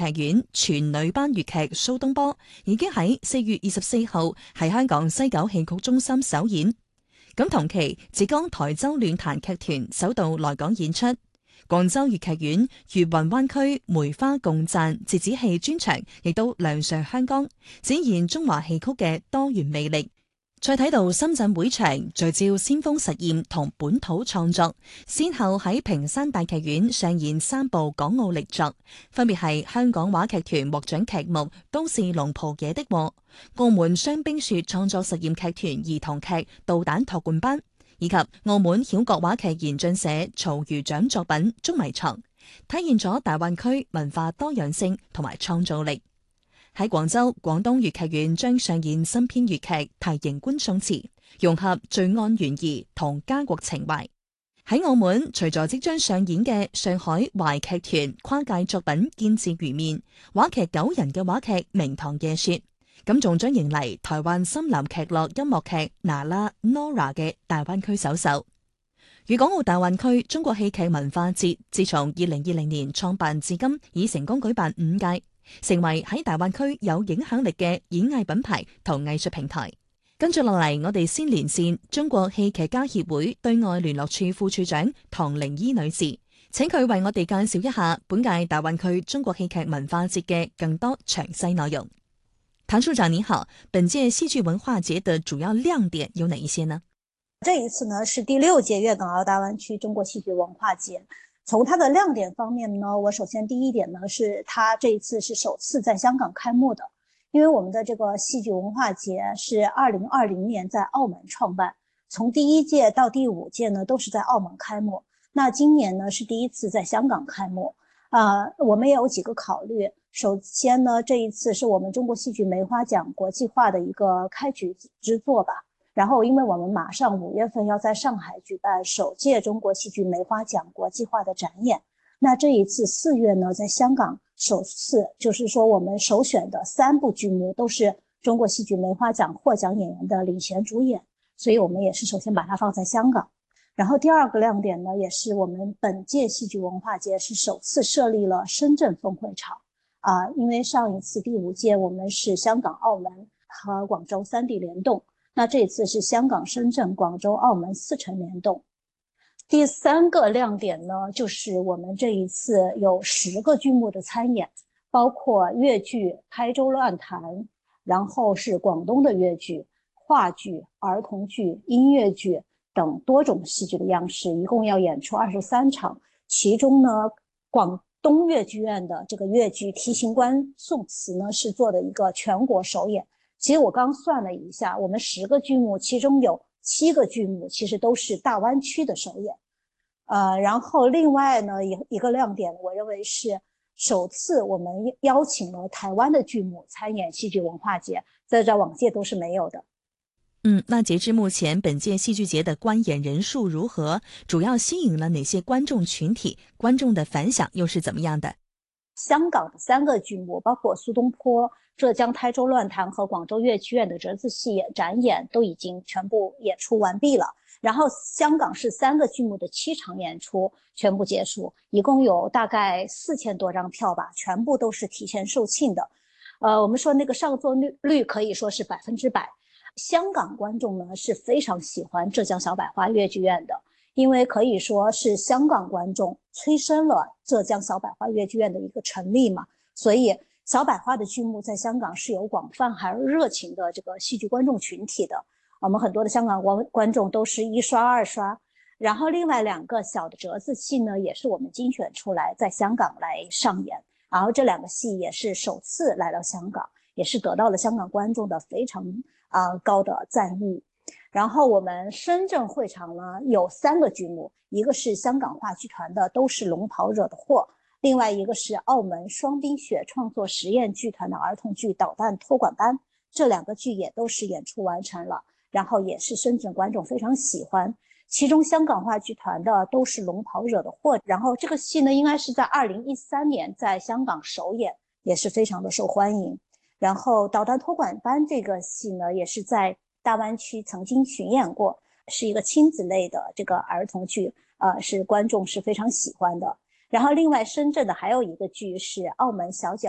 劇院全女班粵劇蘇東坡已經喺4月24號喺香港西九戲曲中心首演。咁同期，浙江台州亂彈劇團首度來港演出。廣州粵劇院粵雲灣區梅花共讚折子戲專場亦都亮相香港，展現中華戲曲嘅多元魅力。再睇到深圳會場聚焦先鋒實驗同本土創作，先後喺屏山大劇院上演3部港澳力作，分別係香港話劇團獲獎劇目《都是龍袍惹的禍》，澳門雙冰雪創作實驗劇團兒童劇《導彈托管班》，以及澳門曉角話劇研進社曹漁長作品《捉迷藏》，體現咗大灣區文化多樣性同埋創造力。喺廣州，廣東粵劇院將上演新編粵劇《題型觀宋詞》，融合罪案懸疑同家國情懷。喺澳門，除咗即將上演嘅上海淮劇團跨界作品《見字如面》，話劇9人嘅話劇《明堂夜說》，咁仲將迎嚟台灣森林劇樂音樂劇《娜拉 Nora》嘅大灣區首秀。粵港澳大灣區中國戲劇文化節自從2020年創辦至今，已成功舉辦5屆。成為喺大灣區有影響力嘅演藝品牌同藝術平台。跟住落嚟，我哋先連線中國戲劇家協會對外聯絡處副處長唐玲依女士，請佢為我哋介紹一下本屆大灣區中國戲劇文化節嘅更多詳細內容。唐處長你好，本屆戲劇文化節的主要亮點有哪一些呢？ 這一次呢是第6屆粵港澳大灣區中國戲劇文化節。從它的亮點方面呢，我首先第一點呢是它這一次是首次在香港開幕的，因為我們的這個戲劇文化節是2020年在澳門創辦，從第1屆到第5屆呢都是在澳門開幕，那今年呢是第一次在香港開幕。我們也有幾個考慮，首先呢這一次是我們中國戲劇梅花獎國際化的一個開局之作吧。然後因為我們馬上5月份要在上海舉辦首屆中國戲劇梅花獎國際化的展演，那這一次4月呢在香港首次，就是說我們首選的3部劇目都是中國戲劇梅花獎獲獎演員的領銜主演，所以我們也是首先把它放在香港。然後第2個亮點呢，也是我們本屆戲劇文化節是首次設立了深圳分會場，因為上一次第5屆我們是香港、澳門和廣州3地聯動，那這次是香港、深圳、廣州、澳門4城聯動。第3個亮點呢，就是我們這一次有10個劇目的參演，包括粵劇《台州亂彈》，然後是廣東的粵劇、話劇、兒童劇、音樂劇等多種戲劇的樣式，一共要演出23場。其中呢，廣東粵劇院的這個粵劇《題型觀宋詞》呢，是做的一個全國首演。其實我剛算了一下，我們10個劇目，其中有7個劇目其實都是大灣區的首演。然後另外呢，一個亮點，我認為是首次我們邀請了台灣的劇目參演戲劇文化節，在往屆都是沒有的。 那截至目前，本屆戲劇節的觀演人數如何？主要吸引了哪些觀眾群體？觀眾的反響又是怎麼樣的？ 香港的3個劇目，包括蘇東坡、浙江台州亂彈和廣州粵劇院的折子戲展演都已經全部演出完畢了。然後香港是3個劇目的7場演出全部結束，一共有大概4000多張票吧，全部都是提前售罄的。我們說那個上座率可以說是100%。香港觀眾呢是非常喜歡浙江小百花粵劇院的，因為可以說是香港觀眾催生了浙江小百花粵劇院的一個成立嘛，所以小百花的劇目在香港是有廣泛還有熱情的這個戲劇觀眾群體的。我們很多的香港觀眾都是1刷2刷，然後另外2個小的折子戲呢，也是我們精選出來在香港來上演，然後這2個戲也是首次來到香港，也是得到了香港觀眾的非常高的讚譽。然後我們深圳會場呢有3個劇目，一個是香港話劇團的都是龍袍惹的禍，另外一個是澳門雙冰雪創作實驗劇團的兒童劇導彈托管班，這2個劇也都是演出完成了，然後也是深圳觀眾非常喜歡。其中香港話劇團的都是龍袍惹的禍，然後這個戲呢應該是在2013年在香港首演，也是非常的受歡迎。然後導彈托管班這個戲呢也是在大灣區曾經巡演過，是一個親子類的這個兒童劇，是觀眾是非常喜歡的。然後另外深圳的還有一個劇是澳門小腳